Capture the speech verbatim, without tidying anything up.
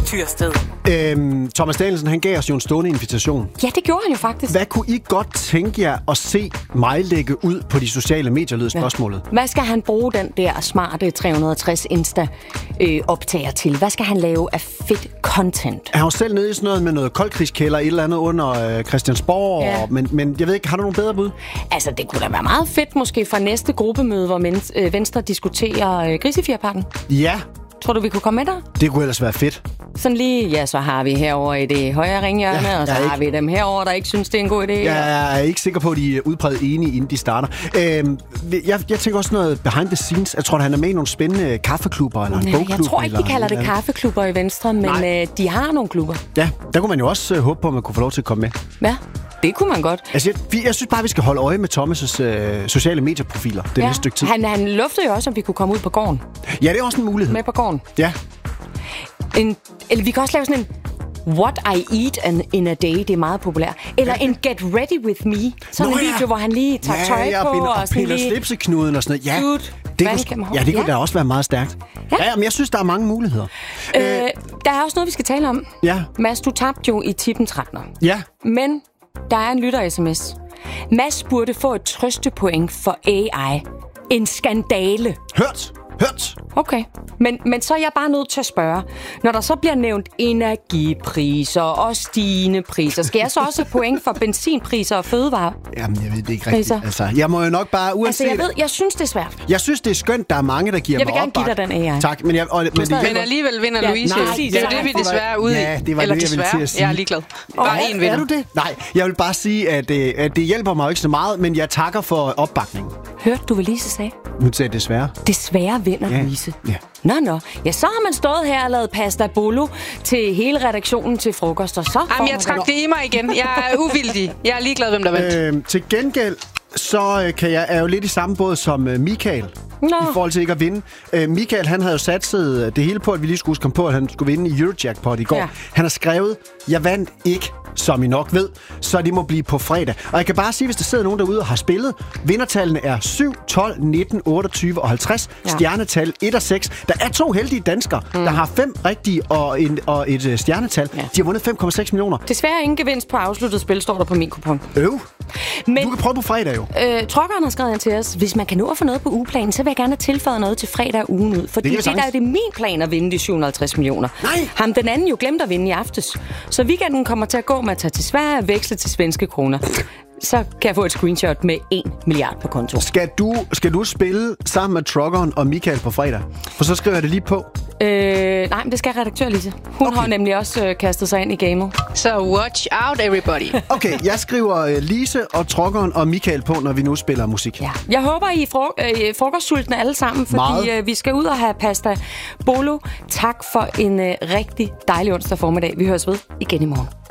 Tyrsted. Øhm, Thomas Danielsen, han gav os jo en stående invitation. Ja, det gjorde han jo faktisk. Hvad kunne I godt tænke jer at se mig lægge ud på de sociale medier, lød spørgsmålet? Ja. Hvad skal han bruge den der smarte tre hundrede og tres Insta-optager øh, til? Hvad skal han lave af fedt content? Er han jo selv nede i sådan noget med noget koldkrigskælder, et eller andet under øh, Christiansborg, Ja. og, men, men jeg ved ikke, har du nogle bedre bud? Altså, det kunne da være meget fedt måske fra næste gruppemøde, hvor men, øh, Venstre diskuterer øh, Grisefjerparken. Ja, Tror du, vi kunne komme med der? det kunne ellers være fedt. Sådan lige, ja, så har vi herover i det højre ringhjørne, Ja, og så jeg er har ikke- vi dem herover, der ikke synes, det er en god idé. Jeg er ikke sikker på, at de er udpræget enige, inden de starter. Øhm, jeg, jeg tænker også noget behind the scenes. Jeg tror, han er med i nogle spændende kaffeklubber eller en Nej, bogklub. jeg tror ikke, de eller kalder et det eller andet. kaffeklubber i Venstre, men øh, de har nogle klubber. Ja, der kunne man jo også øh, håbe på, at man kunne få lov til at komme med. Ja, det kunne man godt. Altså, jeg, vi- jeg synes bare, vi skal holde øje med Thomas' øh, sociale medieprofiler det Ja. næste stykke tid. Han, han luftede jo også, om vi kunne komme ud på gården. Ja, det er også en mulighed. Med på gården. Ja. En, eller vi kan også lave sådan en What I Eat an, in a Day, det er meget populært. Eller en Get Ready With Me. Sådan Nå, en ja. video, hvor han lige tager ja, tøj ja, på. og, binder, og og sådan piller lige... slipseknuden og sådan noget. Ja, Dude, det vandkæmmer kunne, hår. ja, det kunne Ja. da også være meget stærkt. Ja. Ja. ja, men jeg synes, der er mange muligheder. Øh, der er også noget, vi skal tale om. Ja. Mads, du tabte jo i tippen trettener. Ja, Men der er en lytter-sms. Mads burde få et trøstepoint for A I. En skandale. hørt, hørt. Okay, men, men så er jeg bare nødt til at spørge. Når der så bliver nævnt energipriser og stigende priser, skal jeg så også have point for benzinpriser og fødevarer? Jamen, jeg ved det ikke rigtigt. Priser. Altså, jeg må jo nok bare, uanset... Altså, jeg ved, jeg synes, det er svært. Jeg synes, det er skønt, der er mange, der giver Jeg vil mig gerne give opbak. dig den A I. Tak, men, jeg, og, men det stadig- Men hjælper... alligevel vinder Ja, Louise. nej, det er jo nej, det, vi nej. desværre er ude i. Ja, det var Eller det, jeg ville desværre. til at sige. Jeg er ligeglad. Bare én er, vinder. er du det? Nej, jeg vil bare sige, at, øh, at det hjælper mig jo ikke så meget, men jeg takker for opbakningen. Hørte du, hvad Lise sagde? Nu sagde jeg desværre. Desværre vinder Ja, Louise. ja. Nå, nå. Ja, så har man stået her og lavet pasta bolo til hele redaktionen til frokost, og så får Jamen, jeg man trak det i mig igen. Jeg er uvildig. Jeg er ligeglad, hvem der vandt. Øh, til gengæld, så øh, kan jeg, er jeg jo lidt i samme båd som øh, Michael. Nå. I forhold til ikke at vinde. Øh, Michael, han havde jo satset øh, det hele på, at vi lige skulle komme på, at han skulle vinde i Eurojackpot i går. Ja. Han har skrevet, jeg vandt ikke, som I nok ved, så det må blive på fredag. Og jeg kan bare sige, hvis der sidder nogen derude og har spillet, vindertallene er syv, tolv, nitten, otteogtyve og halvtreds. Ja. Stjernetal et og seks. Der er to heldige danskere, mm. der har fem rigtige og, en, og et øh, stjernetal. Ja. De har vundet fem komma seks millioner. Desværre ingen gevinst på afsluttet spil, står der på min kupon. Øv. Men Du kan prøve på fredag jo. øh, Trokkeren har skrevet ind til os, hvis man kan nå at få noget på ugeplanen, så vil jeg gerne have tilføjet noget til fredag ugen ud. Fordi Det det, kan vi det der er det min plan at vinde de syv hundrede og halvtreds millioner. Nej. Ham den anden jo glemte at vinde i aftes. Så weekenden kommer til at gå med at tage til Sverige og veksle til svenske kroner. Så kan jeg få et screenshot med en milliard på konto. Skal du, skal du spille sammen med Truckeren og Michael på fredag? For så skriver jeg det lige på. Øh, nej, men det skal redaktør Lise. Hun Okay. har nemlig også øh, kastet sig ind i gamet. Så watch out, everybody. Okay, jeg skriver uh, Lise og Truckeren og Michael på, når vi nu spiller musik. Ja. Jeg håber, I er fro- øh, frokostsultne alle sammen, fordi Meget. øh, vi skal ud og have pasta bolo. Tak for en øh, rigtig dejlig onsdag formiddag. Vi høres ved igen i morgen.